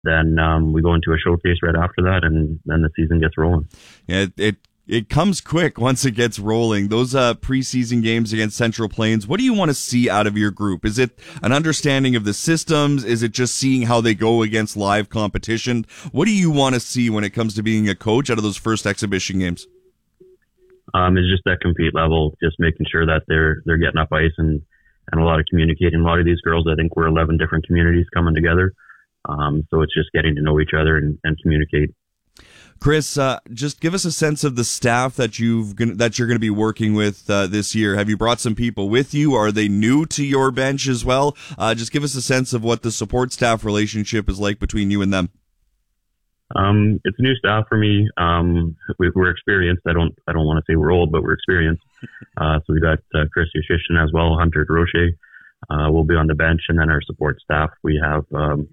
then we go into a showcase right after that, and then the season gets rolling. Yeah, it comes quick once it gets rolling. Those preseason games against Central Plains, what do you want to see out of your group? Is it an understanding of the systems? Is it just seeing how they go against live competition? What do you want to see when it comes to being a coach out of those first exhibition games? It's just that compete level, just making sure that they're getting up ice and a lot of communicating. A lot of these girls, I think we're 11 different communities coming together. So it's just getting to know each other and communicate. Chris, just give us a sense of the staff that you're going to be working with this year. Have you brought some people with you? Are they new to your bench as well? Just give us a sense of what the support staff relationship is like between you and them. It's new staff for me. We're experienced. I don't want to say we're old, but we're experienced. So we got Chris Yushishin as well, Hunter Roche. We'll be on the bench, and then our support staff. We have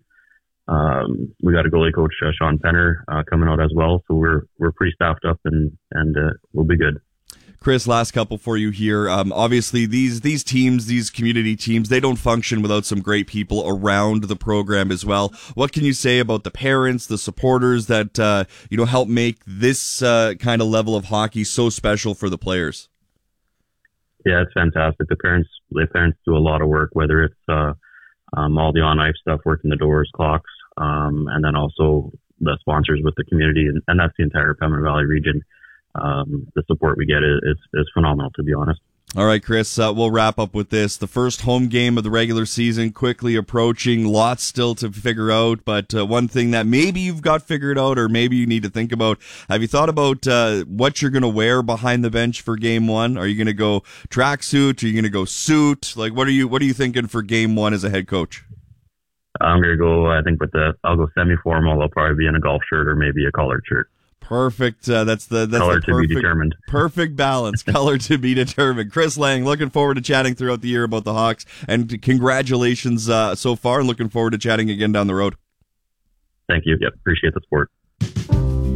we got a goalie coach, Sean Penner, coming out as well. So we're pretty staffed up, and we'll be good. Chris, last couple for you here. Obviously, these teams, these community teams, they don't function without some great people around the program as well. What can you say about the parents, the supporters that help make this kind of level of hockey so special for the players? Yeah, it's fantastic. The parents do a lot of work, whether it's all the on-ice stuff, working the doors, clocks, and then also the sponsors with the community, and that's the entire Pembina Valley region. The support we get is phenomenal, to be honest. All right, Chris, we'll wrap up with this. The first home game of the regular season quickly approaching. Lots still to figure out, but one thing that maybe you've got figured out or maybe you need to think about, have you thought about what you're going to wear behind the bench for game one? Are you going to go tracksuit? Are you going to go suit? Like, what are you thinking for game one as a head coach? I'm going to go, I think, I'll go semi-formal. I'll probably be in a golf shirt or maybe a collared shirt. Perfect. That's color the to be determined. Perfect balance. Color to be determined. Chris Lang, looking forward to chatting throughout the year about the Hawks, and congratulations so far, and looking forward to chatting again down the road. Thank you. Yep, appreciate the support.